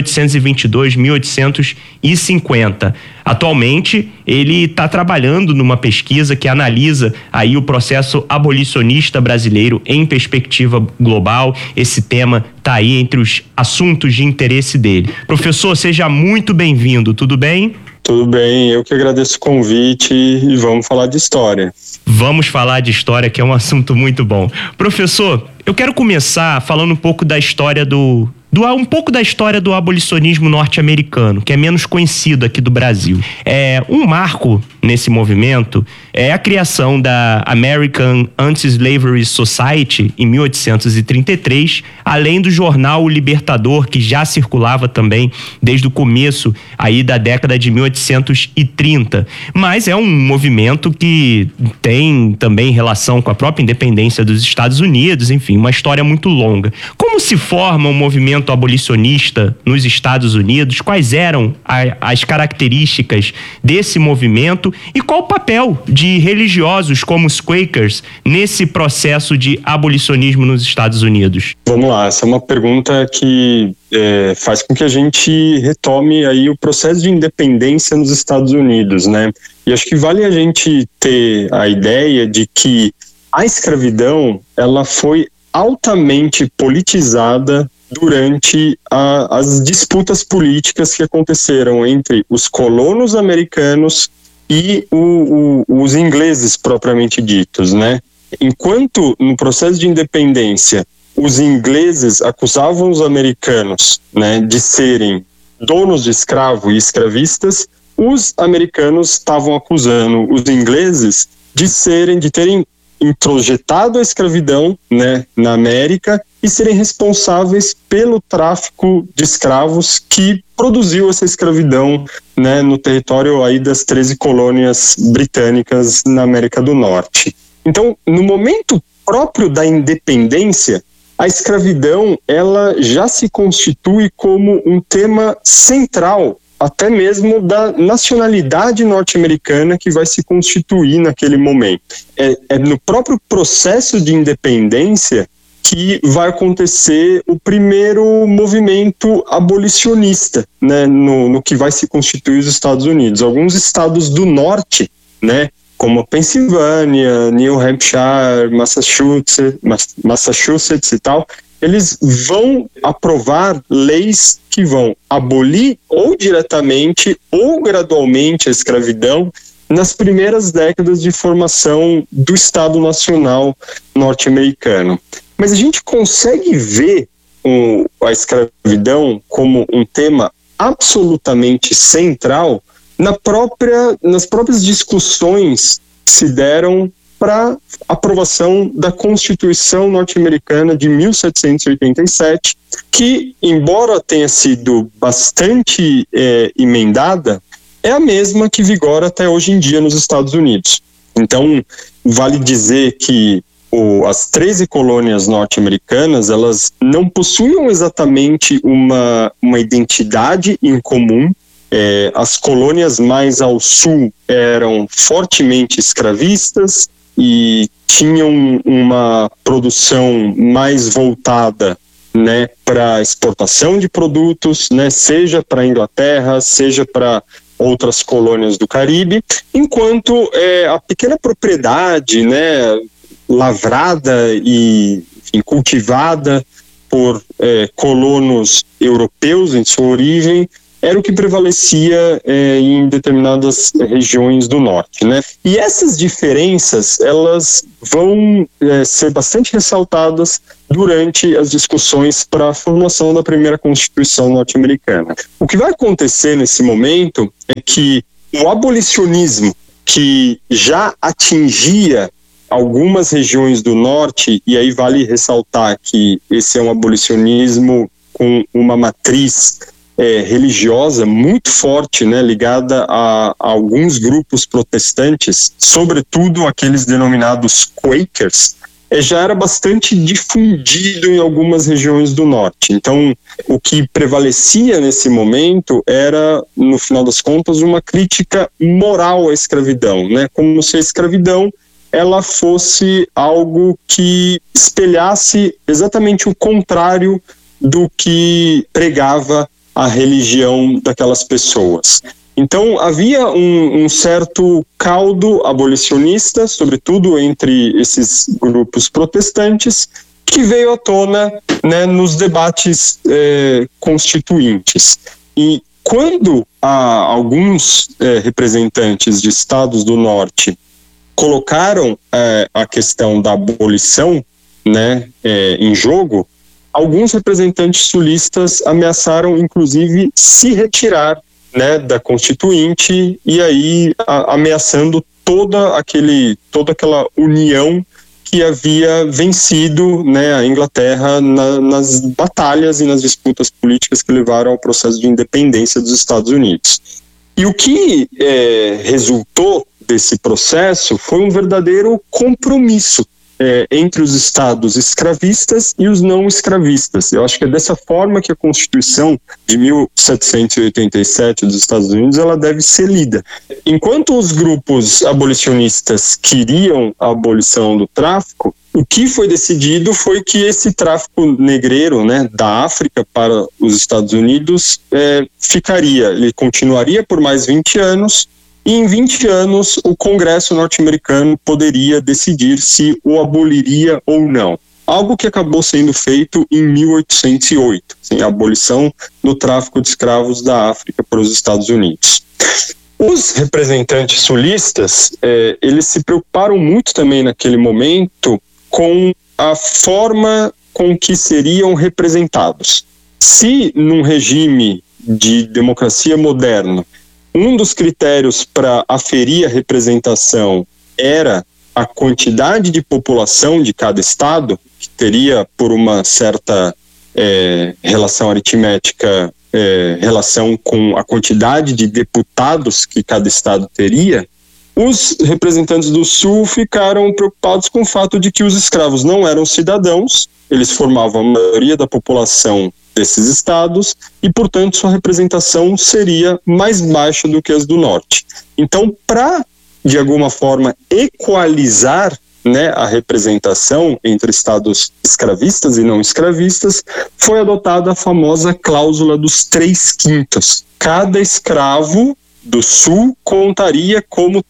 1822-1850. Atualmente, ele está trabalhando numa pesquisa que analisa aí o processo abolicionista brasileiro em perspectiva global. Esse tema está aí entre os assuntos de interesse dele. Professor, seja muito bem-vindo, tudo bem? Tudo bem, eu que agradeço o convite e vamos falar de história. Vamos falar de história, que é um assunto muito bom. Professor, eu quero começar falando um pouco da história do abolicionismo norte-americano, que é menos conhecido aqui do Brasil. Um marco nesse movimento é a criação da American Anti-Slavery Society em 1833, além do jornal O Libertador, que já circulava também desde o começo aí da década de 1830. Mas é um movimento que tem também relação com a própria independência dos Estados Unidos, enfim, uma história muito longa. Como se forma um movimento abolicionista nos Estados Unidos? Quais eram as características desse movimento e qual o papel de religiosos como os Quakers nesse processo de abolicionismo nos Estados Unidos? Vamos lá, essa é uma pergunta que faz com que a gente retome aí o processo de independência nos Estados Unidos, né? E acho que vale a gente ter a ideia de que a escravidão, ela foi altamente politizada durante as disputas políticas que aconteceram entre os colonos americanos e os ingleses propriamente ditos, né? Enquanto no processo de independência os ingleses acusavam os americanos, né, de serem donos de escravo e escravistas, os americanos estavam acusando os ingleses de terem introjetado a escravidão, né, na América e serem responsáveis pelo tráfico de escravos que produziu essa escravidão, né, no território aí das 13 colônias britânicas na América do Norte. Então, no momento próprio da independência, a escravidão ela já se constitui como um tema central até mesmo da nacionalidade norte-americana que vai se constituir naquele momento. É no próprio processo de independência que vai acontecer o primeiro movimento abolicionista, né, no que vai se constituir os Estados Unidos. Alguns estados do norte, né, como a Pensilvânia, New Hampshire, Massachusetts e tal, eles vão aprovar leis que vão abolir ou diretamente ou gradualmente a escravidão nas primeiras décadas de formação do Estado Nacional norte-americano. Mas a gente consegue ver a escravidão como um tema absolutamente central nas próprias discussões que se deram para aprovação da Constituição norte-americana de 1787, que, embora tenha sido bastante emendada, é a mesma que vigora até hoje em dia nos Estados Unidos. Então, vale dizer que as 13 colônias norte-americanas, elas não possuíam exatamente uma identidade em comum. As colônias mais ao sul eram fortemente escravistas e tinham uma produção mais voltada, né, para exportação de produtos, né, seja para a Inglaterra, seja para outras colônias do Caribe, enquanto a pequena propriedade, né, lavrada e cultivada por colonos europeus em sua origem, era o que prevalecia em determinadas regiões do norte, né? E essas diferenças, elas vão ser bastante ressaltadas durante as discussões para a formulação da primeira Constituição norte-americana. O que vai acontecer nesse momento é que o abolicionismo, que já atingia algumas regiões do norte, e aí vale ressaltar que esse é um abolicionismo com uma matriz religiosa muito forte, né, ligada a alguns grupos protestantes, sobretudo aqueles denominados Quakers, já era bastante difundido em algumas regiões do norte. Então, o que prevalecia nesse momento era, no final das contas, uma crítica moral à escravidão, né, como se a escravidão ela fosse algo que espelhasse exatamente o contrário do que pregava a religião daquelas pessoas. Então, havia um certo caldo abolicionista, sobretudo entre esses grupos protestantes, que veio à tona, né, nos debates constituintes. E quando alguns representantes de estados do norte colocaram a questão da abolição, né, em jogo, alguns representantes sulistas ameaçaram, inclusive, se retirar, né, da Constituinte, e aí ameaçando toda aquela união que havia vencido, né, a Inglaterra nas batalhas e nas disputas políticas que levaram ao processo de independência dos Estados Unidos. E o que resultou desse processo foi um verdadeiro compromisso entre os estados escravistas e os não escravistas. Eu acho que é dessa forma que a Constituição de 1787 dos Estados Unidos ela deve ser lida. Enquanto os grupos abolicionistas queriam a abolição do tráfico, o que foi decidido foi que esse tráfico negreiro, né, da África para os Estados Unidos ele continuaria por mais 20 anos, e em 20 anos o Congresso norte-americano poderia decidir se o aboliria ou não. Algo que acabou sendo feito em 1808, assim, a abolição do tráfico de escravos da África para os Estados Unidos. Os representantes sulistas, eles se preocuparam muito também naquele momento com a forma com que seriam representados. Se num regime de democracia moderna, um dos critérios para aferir a representação era a quantidade de população de cada estado, que teria por uma certa relação aritmética, relação com a quantidade de deputados que cada estado teria, os representantes do Sul ficaram preocupados com o fato de que os escravos não eram cidadãos, eles formavam a maioria da população desses estados e, portanto, sua representação seria mais baixa do que as do norte. Então, para, de alguma forma, equalizar né, a representação entre estados escravistas e não escravistas, foi adotada a famosa cláusula dos 3/5. Cada escravo do Sul contaria como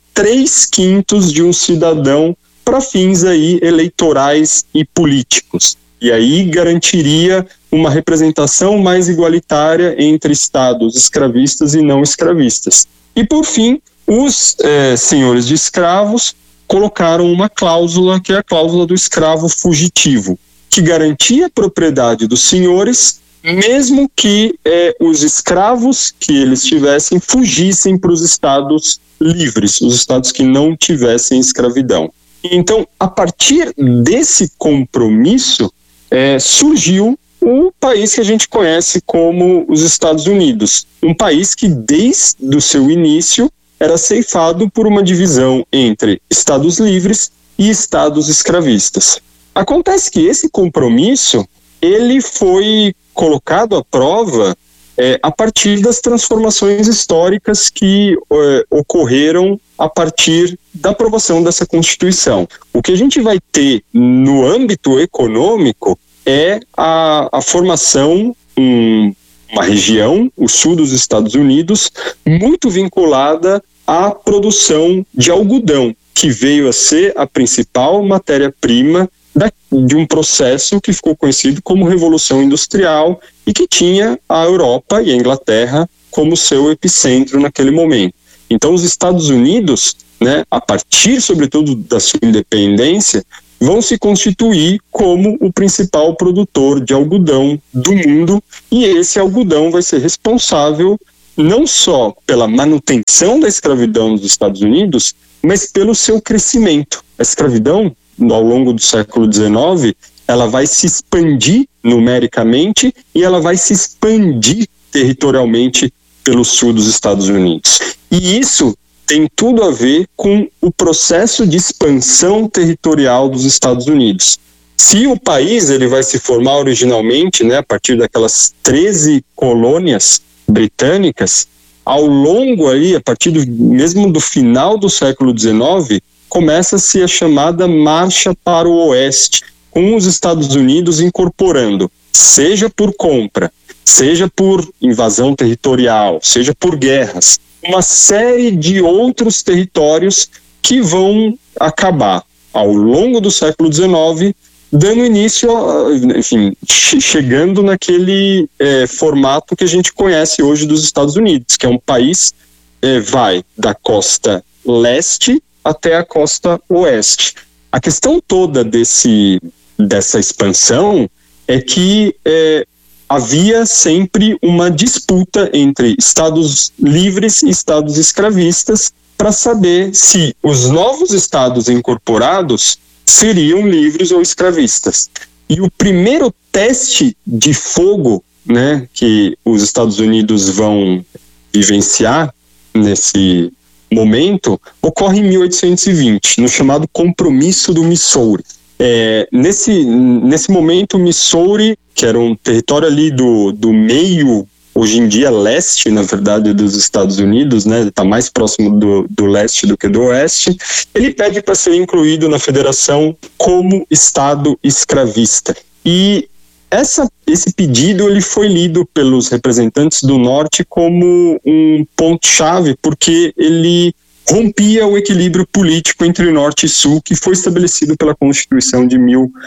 3/5 de um cidadão para fins aí eleitorais e políticos. E aí garantiria uma representação mais igualitária entre estados escravistas e não escravistas. E por fim, os senhores de escravos colocaram uma cláusula, que é a cláusula do escravo fugitivo, que garantia a propriedade dos senhores, mesmo que os escravos que eles tivessem fugissem para os estados livres, os estados que não tivessem escravidão. Então, a partir desse compromisso, surgiu o país que a gente conhece como os Estados Unidos, um país que desde o seu início era ceifado por uma divisão entre estados livres e estados escravistas. Acontece que esse compromisso, ele foi colocado à prova a partir das transformações históricas que ocorreram a partir da aprovação dessa Constituição. O que a gente vai ter no âmbito econômico é a formação uma região, o sul dos Estados Unidos, muito vinculada à produção de algodão, que veio a ser a principal matéria-prima de um processo que ficou conhecido como Revolução Industrial e que tinha a Europa e a Inglaterra como seu epicentro naquele momento. Então, os Estados Unidos, né, a partir, sobretudo, da sua independência, vão se constituir como o principal produtor de algodão do mundo, e esse algodão vai ser responsável não só pela manutenção da escravidão nos Estados Unidos, mas pelo seu crescimento. A escravidão, ao longo do século XIX, ela vai se expandir numericamente e ela vai se expandir territorialmente pelo sul dos Estados Unidos. E isso tem tudo a ver com o processo de expansão territorial dos Estados Unidos. Se o país ele vai se formar originalmente, né, a partir daquelas 13 colônias britânicas, ao longo aí, a partir mesmo do final do século XIX, começa-se a chamada marcha para o oeste, com os Estados Unidos incorporando, seja por compra, seja por invasão territorial, seja por guerras, uma série de outros territórios que vão acabar ao longo do século XIX, dando início, enfim, chegando naquele formato que a gente conhece hoje dos Estados Unidos, que é um país vai da costa leste até a costa oeste. A questão toda dessa expansão é que havia sempre uma disputa entre estados livres e estados escravistas para saber se os novos estados incorporados seriam livres ou escravistas. E o primeiro teste de fogo, né, que os Estados Unidos vão vivenciar nesse momento, ocorre em 1820, no chamado Compromisso do Missouri. Nesse momento, Missouri, que era um território ali do meio, hoje em dia leste, na verdade, dos Estados Unidos, né, está mais próximo do leste do que do oeste, ele pede para ser incluído na federação como estado escravista. E esse pedido ele foi lido pelos representantes do norte como um ponto-chave, porque ele rompia o equilíbrio político entre norte e sul que foi estabelecido pela Constituição de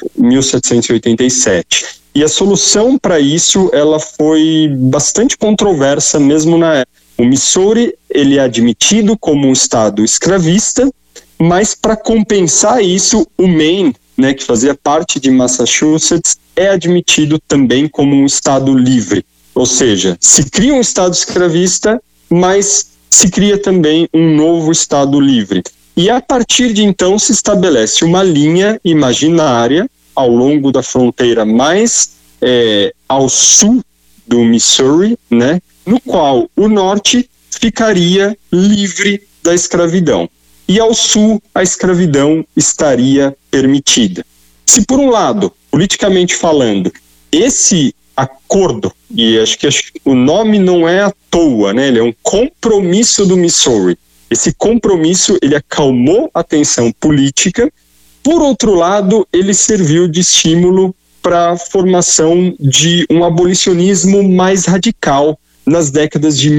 1787. E a solução para isso ela foi bastante controversa mesmo na época. O Missouri ele é admitido como um estado escravista, mas para compensar isso, o Maine, né, que fazia parte de Massachusetts, é admitido também como um estado livre. Ou seja, se cria um estado escravista, mas se cria também um novo estado livre. E a partir de então se estabelece uma linha imaginária ao longo da fronteira mais ao sul do Missouri, né, no qual o norte ficaria livre da escravidão. E ao sul a escravidão estaria permitida. Se por um lado, politicamente falando, esse acordo, e acho que o nome não é à toa, né? Ele é um compromisso do Missouri. Esse compromisso, ele acalmou a tensão política Por outro lado, ele serviu de estímulo para a formação de um abolicionismo mais radical nas décadas de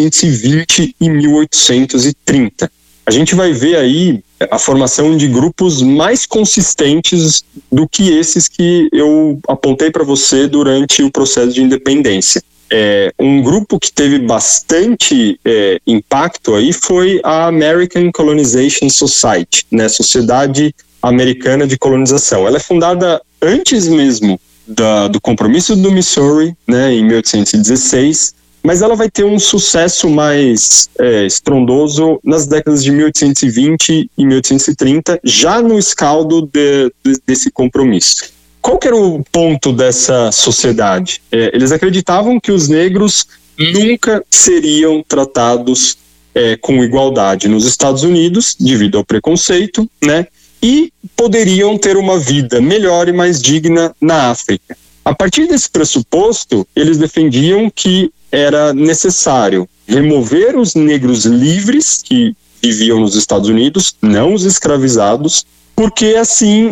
1820 e 1830. A gente vai ver aí a formação de grupos mais consistentes do que esses que eu apontei para você durante o processo de independência. Um grupo que teve bastante impacto aí foi a American Colonization Society, né, Sociedade Americana de Colonização. Ela é fundada antes mesmo do Compromisso do Missouri, né, em 1816, mas ela vai ter um sucesso mais estrondoso nas décadas de 1820 e 1830, já no escaldo desse compromisso. Qual que era o ponto dessa sociedade? Eles acreditavam que os negros nunca seriam tratados com igualdade nos Estados Unidos, devido ao preconceito, né? E poderiam ter uma vida melhor e mais digna na África. A partir desse pressuposto, eles defendiam que era necessário remover os negros livres que viviam nos Estados Unidos, não os escravizados, porque assim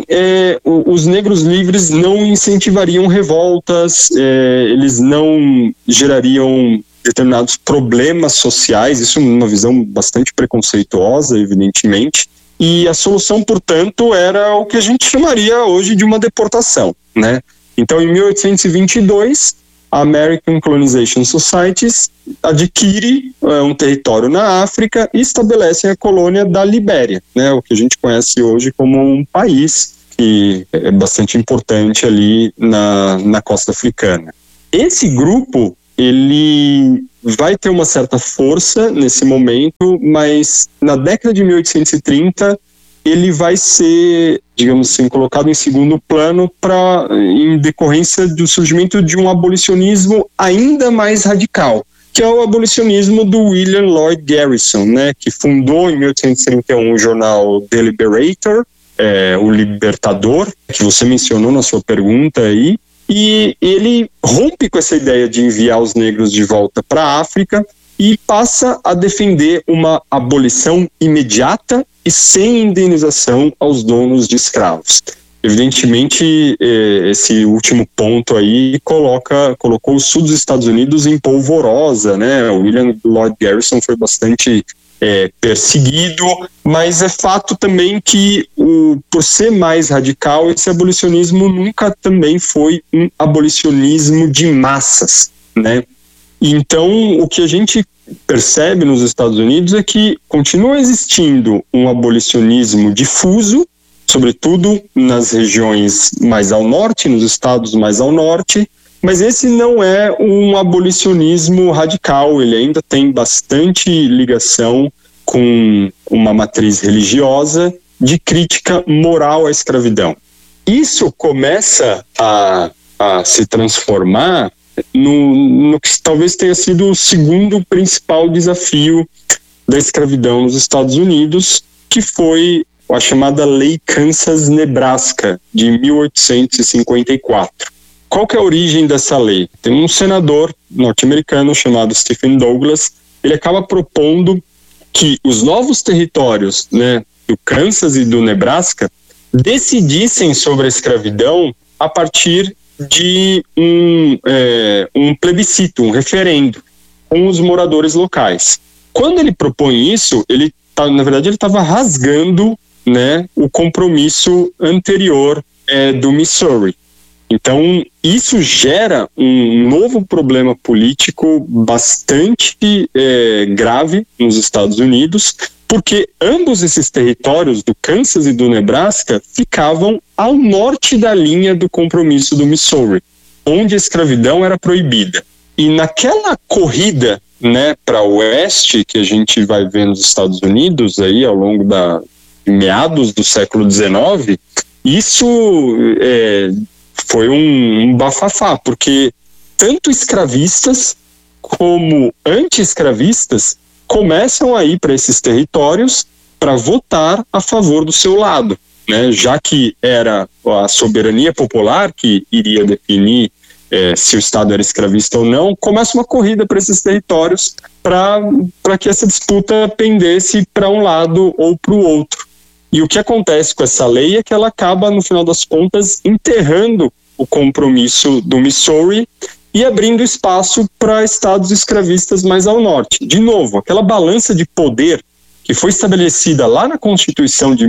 os negros livres não incentivariam revoltas, eles não gerariam determinados problemas sociais, isso é uma visão bastante preconceituosa, evidentemente, e a solução, portanto, era o que a gente chamaria hoje de uma deportação, né? Então, em 1822, a American Colonization Society adquire um território na África e estabelece a colônia da Libéria, né? O que a gente conhece hoje como um país que é bastante importante ali na costa africana. Esse grupo, ele vai ter uma certa força nesse momento, mas na década de 1830 ele vai ser, digamos assim, colocado em segundo plano em decorrência do surgimento de um abolicionismo ainda mais radical, que é o abolicionismo do William Lloyd Garrison, né, que fundou em 1831 o jornal The Liberator, o Libertador, que você mencionou na sua pergunta aí, e ele rompe com essa ideia de enviar os negros de volta para a África e passa a defender uma abolição imediata e sem indenização aos donos de escravos. Evidentemente, esse último ponto aí colocou o sul dos Estados Unidos em polvorosa, né? O William Lloyd Garrison foi bastante perseguido, mas é fato também que, por ser mais radical, esse abolicionismo nunca também foi um abolicionismo de massas, né? Então, o que a gente percebe nos Estados Unidos é que continua existindo um abolicionismo difuso, sobretudo nas regiões mais ao norte, nos estados mais ao norte, mas esse não é um abolicionismo radical, ele ainda tem bastante ligação com uma matriz religiosa de crítica moral à escravidão. Isso começa a se transformar no que talvez tenha sido o segundo principal desafio da escravidão nos Estados Unidos, que foi a chamada Lei Kansas-Nebraska, de 1854. Qual que é a origem dessa lei? Tem um senador norte-americano chamado Stephen Douglas, ele acaba propondo que os novos territórios, né, do Kansas e do Nebraska decidissem sobre a escravidão a partir de um plebiscito, um referendo com os moradores locais. Quando ele propõe isso, na verdade ele estava rasgando, né, o compromisso anterior do Missouri. Então, isso gera um novo problema político bastante grave nos Estados Unidos, porque ambos esses territórios, do Kansas e do Nebraska, ficavam ao norte da linha do compromisso do Missouri, onde a escravidão era proibida. E naquela corrida, né, para o oeste, que a gente vai ver nos Estados Unidos aí ao longo de meados do século XIX, isso foi um bafafá, porque tanto escravistas como anti-escravistas começam a ir para esses territórios para votar a favor do seu lado, né? Já que era a soberania popular que iria definir se o Estado era escravista ou não, começa uma corrida para esses territórios para que essa disputa pendesse para um lado ou para o outro. E o que acontece com essa lei é que ela acaba, no final das contas, enterrando o compromisso do Missouri e abrindo espaço para estados escravistas mais ao norte. De novo, aquela balança de poder que foi estabelecida lá na Constituição de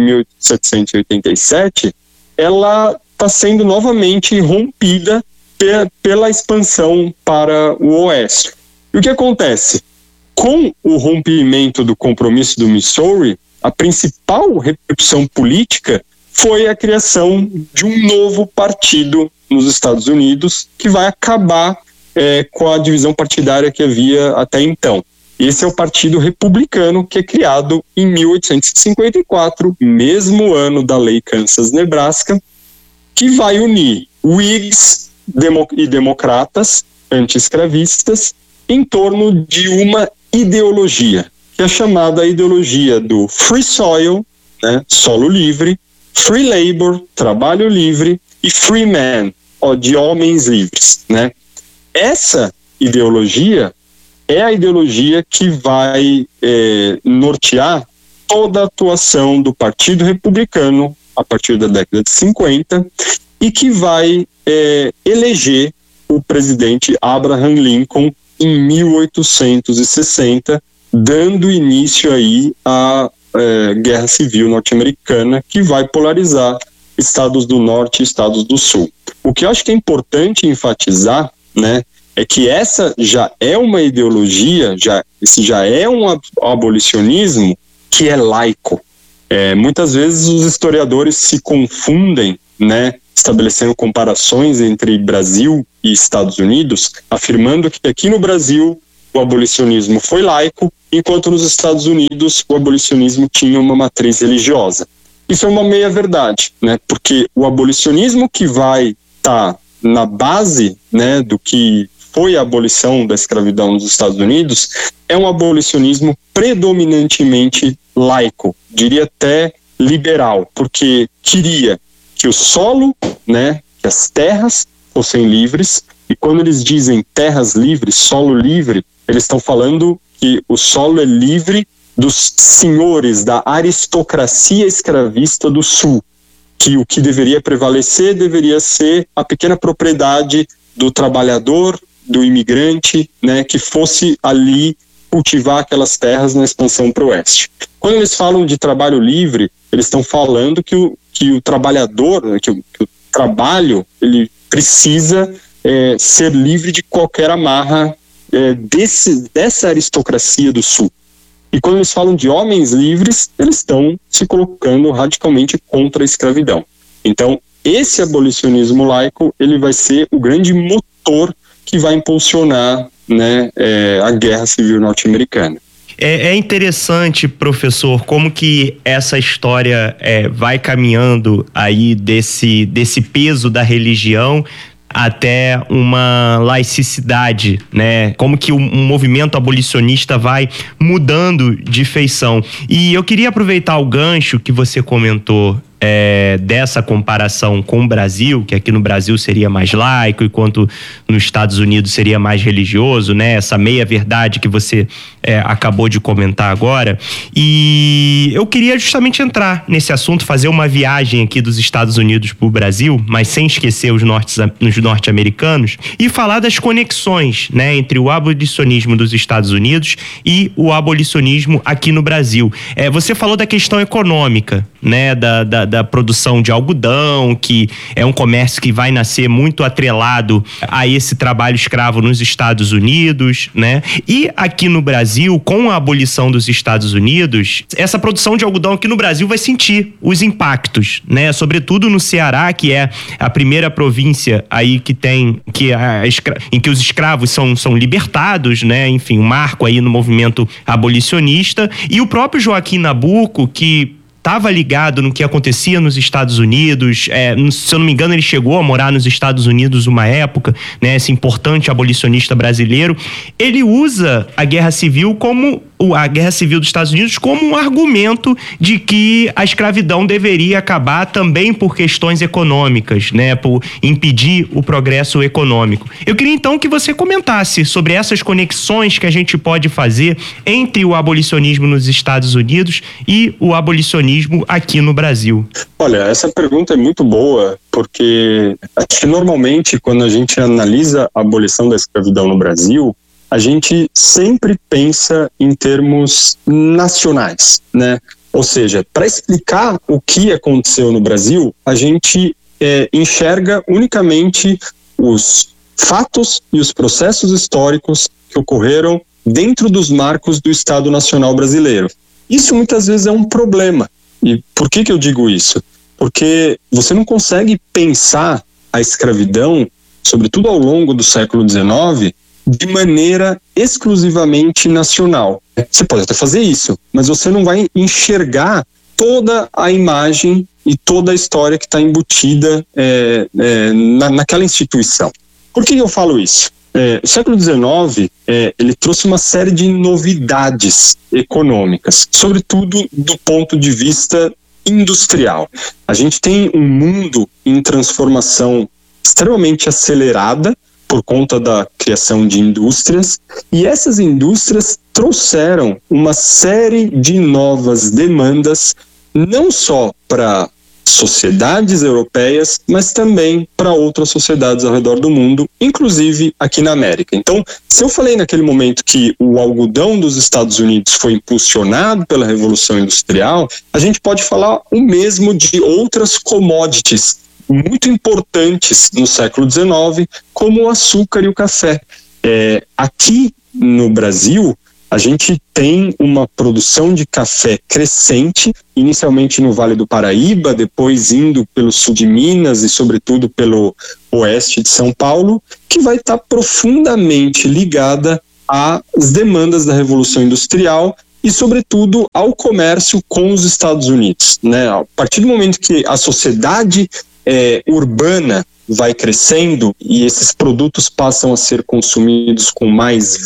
1787, ela está sendo novamente rompida pela expansão para o oeste. E o que acontece? Com o rompimento do compromisso do Missouri, a principal repercussão política foi a criação de um novo partido nos Estados Unidos que vai acabar com a divisão partidária que havia até então. Esse é o Partido Republicano, que é criado em 1854, mesmo ano da Lei Kansas-Nebraska, que vai unir Whigs e democratas anti-escravistas em torno de uma ideologia, que é chamada ideologia do Free Soil, né, solo livre, Free Labor, trabalho livre, e Free Man, de homens livres, né? Essa ideologia é a ideologia que vai nortear toda a atuação do Partido Republicano a partir da década de 50 e que vai eleger o presidente Abraham Lincoln em 1860, dando início aí à Guerra Civil Norte-Americana, que vai polarizar estados do Norte e estados do Sul. O que eu acho que é importante enfatizar, né, é que essa já é uma ideologia, esse já é um abolicionismo que é laico. Muitas vezes os historiadores se confundem, né, estabelecendo comparações entre Brasil e Estados Unidos, afirmando que aqui no Brasil o abolicionismo foi laico, enquanto nos Estados Unidos o abolicionismo tinha uma matriz religiosa. Isso é uma meia-verdade, né, porque o abolicionismo que vai estar na base, né, do que foi a abolição da escravidão nos Estados Unidos é um abolicionismo predominantemente laico, diria até liberal, porque queria que o solo, né, que as terras fossem livres, e quando eles dizem terras livres, solo livre, eles estão falando que o solo é livre dos senhores da aristocracia escravista do Sul, que o que deveria prevalecer deveria ser a pequena propriedade do trabalhador, do imigrante, né, que fosse ali cultivar aquelas terras na expansão para o oeste. Quando eles falam de trabalho livre, eles estão falando que o trabalhador, né, que o trabalho, ele precisa ser livre de qualquer amarra dessa aristocracia do Sul. E quando eles falam de homens livres, eles estão se colocando radicalmente contra a escravidão. Então, esse abolicionismo laico, ele vai ser o grande motor que vai impulsionar, né, a Guerra Civil Norte-Americana. É interessante, professor, como que essa história vai caminhando aí desse peso da religião até uma laicidade, né? Como que um movimento abolicionista vai mudando de feição. E eu queria aproveitar o gancho que você comentou dessa comparação com o Brasil, que aqui no Brasil seria mais laico, enquanto nos Estados Unidos seria mais religioso, né? Essa meia-verdade que você acabou de comentar agora. E eu queria justamente entrar nesse assunto, fazer uma viagem aqui dos Estados Unidos para o Brasil, mas sem esquecer os norte-americanos, e falar das conexões, né, entre o abolicionismo dos Estados Unidos e o abolicionismo aqui no Brasil. Você falou da questão econômica, né, da produção de algodão, que é um comércio que vai nascer muito atrelado a esse trabalho escravo nos Estados Unidos, né? E aqui no Brasil, com a abolição dos Estados Unidos, essa produção de algodão aqui no Brasil vai sentir os impactos, né? Sobretudo no Ceará, que é a primeira província aí que tem, em que os escravos são libertados, né? Enfim, um marco aí no movimento abolicionista. E o próprio Joaquim Nabuco, que estava ligado no que acontecia nos Estados Unidos, se eu não me engano ele chegou a morar nos Estados Unidos uma época, né, esse importante abolicionista brasileiro, ele usa a Guerra Civil como a Guerra Civil dos Estados Unidos como um argumento de que a escravidão deveria acabar também por questões econômicas, né, por impedir o progresso econômico. Eu queria então que você comentasse sobre essas conexões que a gente pode fazer entre o abolicionismo nos Estados Unidos e o abolicionismo aqui no Brasil. Olha, essa pergunta é muito boa, porque acho que normalmente quando a gente analisa a abolição da escravidão no Brasil, a gente sempre pensa em termos nacionais, né? Ou seja, para explicar o que aconteceu no Brasil, a gente enxerga unicamente os fatos e os processos históricos que ocorreram dentro dos marcos do Estado Nacional Brasileiro. Isso muitas vezes é um problema. E por que eu digo isso? Porque você não consegue pensar a escravidão, sobretudo ao longo do século XIX, de maneira exclusivamente nacional. Você pode até fazer isso, mas você não vai enxergar toda a imagem e toda a história que está embutida naquela instituição. Por que eu falo isso? O século XIX, ele trouxe uma série de novidades econômicas, sobretudo do ponto de vista industrial. A gente tem um mundo em transformação extremamente acelerada por conta da criação de indústrias, e essas indústrias trouxeram uma série de novas demandas, não só para sociedades europeias, mas também para outras sociedades ao redor do mundo, inclusive aqui na América. Então, se eu falei naquele momento que o algodão dos Estados Unidos foi impulsionado pela Revolução Industrial, a gente pode falar o mesmo de outras commodities muito importantes no século XIX, como o açúcar e o café. Aqui no Brasil, a gente tem uma produção de café crescente, inicialmente no Vale do Paraíba, depois indo pelo sul de Minas e sobretudo pelo oeste de São Paulo, que vai estar profundamente ligada às demandas da Revolução Industrial e, sobretudo, ao comércio com os Estados Unidos, né? A partir do momento que a sociedade urbana vai crescendo e esses produtos passam a ser consumidos com mais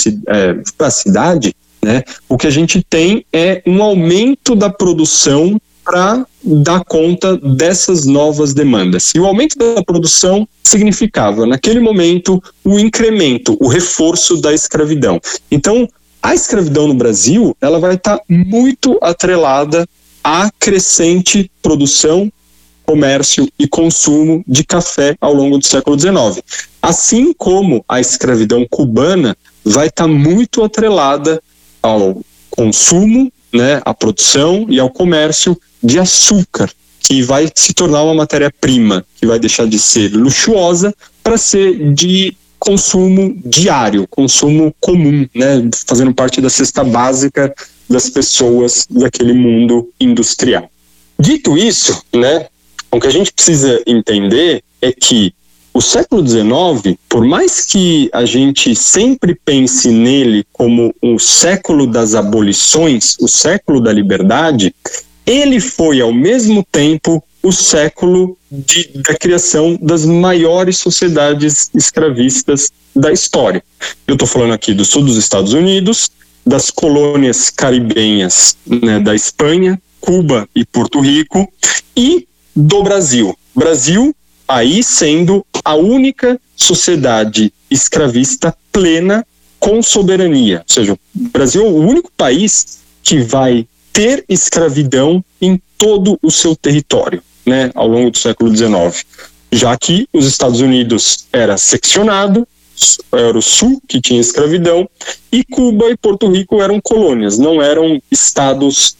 veracidade, né? O que a gente tem é um aumento da produção para dar conta dessas novas demandas. E o aumento da produção significava, naquele momento, o incremento, o reforço da escravidão. Então, a escravidão no Brasil, ela vai estar muito atrelada à crescente produção, comércio e consumo de café ao longo do século XIX. Assim como a escravidão cubana vai estar muito atrelada ao consumo, né, à produção e ao comércio de açúcar, que vai se tornar uma matéria-prima, que vai deixar de ser luxuosa para ser de consumo diário, consumo comum, né, fazendo parte da cesta básica das pessoas daquele mundo industrial. Dito isso, né, o que a gente precisa entender é que o século XIX, por mais que a gente sempre pense nele como o século das abolições, o século da liberdade, ele foi ao mesmo tempo o século da criação das maiores sociedades escravistas da história. Eu estou falando aqui do sul dos Estados Unidos, das colônias caribenhas, né, da Espanha, Cuba e Porto Rico, e do Brasil. Brasil, aí sendo a única sociedade escravista plena com soberania. Ou seja, o Brasil é o único país que vai ter escravidão em todo o seu território, né, ao longo do século XIX. Já que os Estados Unidos era seccionado, era o sul que tinha escravidão, e Cuba e Porto Rico eram colônias, não eram estados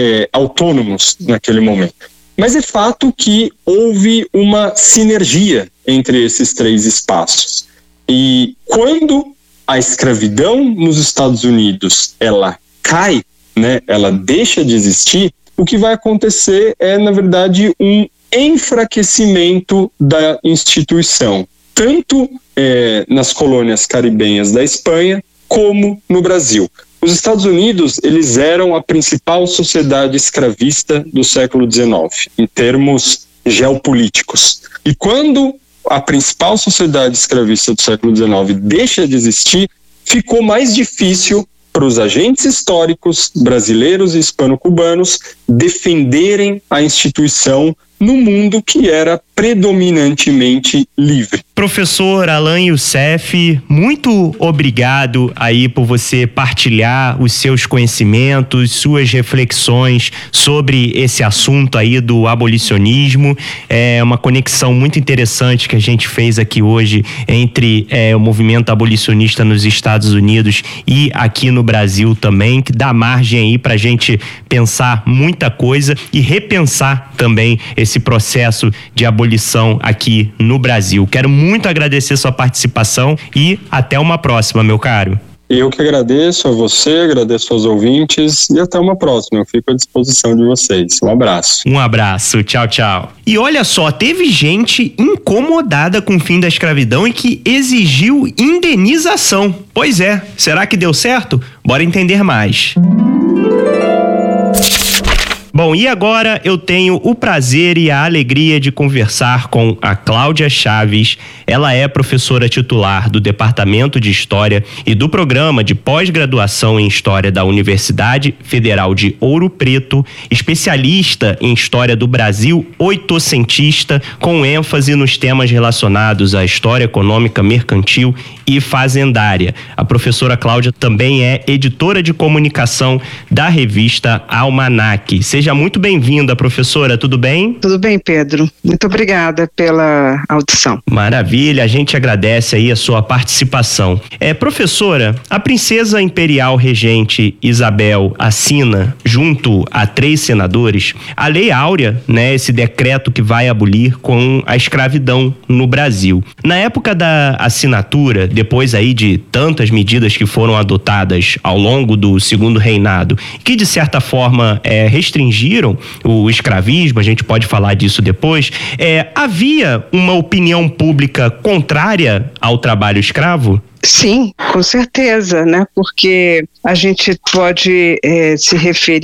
autônomos naquele momento. Mas é fato que houve uma sinergia entre esses três espaços. E quando a escravidão nos Estados Unidos ela cai, né, ela deixa de existir, o que vai acontecer é, na verdade, um enfraquecimento da instituição, tanto nas colônias caribenhas da Espanha como no Brasil. Os Estados Unidos, eles eram a principal sociedade escravista do século XIX, em termos geopolíticos. E quando a principal sociedade escravista do século XIX deixa de existir, ficou mais difícil para os agentes históricos brasileiros e hispano-cubanos defenderem a instituição no mundo que era predominantemente livre. Professor Alain Youssef, muito obrigado aí por você partilhar os seus conhecimentos, suas reflexões sobre esse assunto aí do abolicionismo. É uma conexão muito interessante que a gente fez aqui hoje entre o movimento abolicionista nos Estados Unidos e aqui no Brasil também, que dá margem aí pra gente pensar muita coisa e repensar também esse processo de abolição aqui no Brasil. Quero muito agradecer sua participação e até uma próxima, meu caro. Eu que agradeço a você, agradeço aos ouvintes e até uma próxima. Eu fico à disposição de vocês. Um abraço. Um abraço. Tchau, tchau. E olha só, teve gente incomodada com o fim da escravidão e que exigiu indenização. Pois é, será que deu certo? Bora entender mais. Bom, e agora eu tenho o prazer e a alegria de conversar com a Cláudia Chaves. Ela é professora titular do Departamento de História e do Programa de Pós-Graduação em História da Universidade Federal de Ouro Preto, especialista em História do Brasil, oitocentista, com ênfase nos temas relacionados à história econômica, mercantil e fazendária. A professora Cláudia também é editora de comunicação da revista Almanac. Seja muito bem-vinda, professora, tudo bem? Tudo bem, Pedro. Muito obrigada pela audição. Maravilha, a gente agradece aí a sua participação. Professora, a princesa imperial regente Isabel assina, junto a 3 senadores, a Lei Áurea, né, esse decreto que vai abolir com a escravidão no Brasil. Na época da assinatura, depois aí de tantas medidas que foram adotadas ao longo do Segundo Reinado, que de certa forma restringiram o escravismo, a gente pode falar disso depois, havia uma opinião pública contrária ao trabalho escravo? Sim, com certeza, né? Porque a gente pode se referir